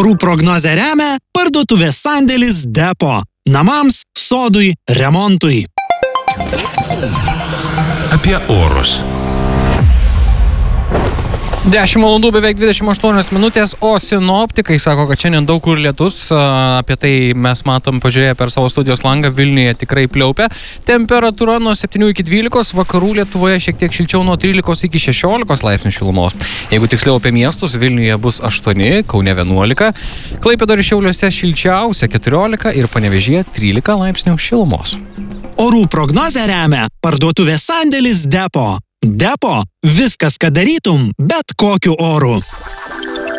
Orų prognozę remia parduotuvės sandėlis Depo. Namams, sodui, remontui. Apie orus. 10 valandų beveik 28 minutės, o sinoptikai sako, kad šiandien daug kur lietus. Apie tai mes matom pažiūrėję per savo studijos langą, Vilniuje tikrai pliaupia. Temperatūra nuo 7 iki 12, vakarų Lietuvoje šiek tiek šilčiau nuo 13 iki 16 laipsnių šilumos. Jeigu tiksliau apie miestus, Vilniuje bus 8, Kaune 11, Klaipėdoje ir Šiauliuose šilčiausia 14 ir Panevėžyje 13 laipsnių šilumos. Orų prognozę remia parduotuvės sandėlis Depo. Depo – viskas, ką darytum, bet kokiu oru.